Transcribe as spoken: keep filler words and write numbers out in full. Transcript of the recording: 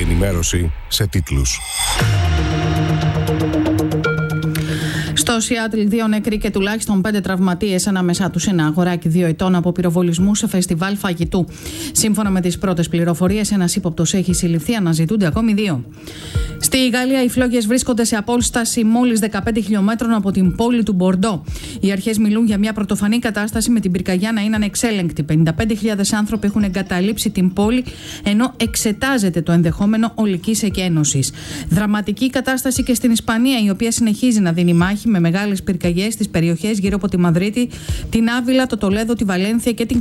ενημέρωση σε τίτλους. Στο Σιάτλ, δύο νεκροί και τουλάχιστον πέντε τραυματίες, ανάμεσά τους ένα αγοράκι δύο ετών από πυροβολισμού σε φεστιβάλ φαγητού. Σύμφωνα με τις πρώτες πληροφορίες, ένας ύποπτος έχει συλληφθεί, αναζητούνται ακόμη δύο. Στη Γαλλία, οι φλόγες βρίσκονται σε απόσταση μόλις δεκαπέντε χιλιόμετρων από την πόλη του Μπορντό. Οι αρχές μιλούν για μια πρωτοφανή κατάσταση, με την πυρκαγιά να είναι ανεξέλεγκτη. πενήντα πέντε χιλιάδες άνθρωποι έχουν εγκαταλείψει την πόλη, ενώ εξετάζεται το ενδεχόμενο ολικής εκένωσης. Δραματική κατάσταση και στην Ισπανία, η οποία συνεχίζει να δίνει μάχη με μεγάλες πυρκαγιές στις περιοχές γύρω από τη Μαδρίτη, την Άβυλα, το Τολέδο, τη Βαλένθια και την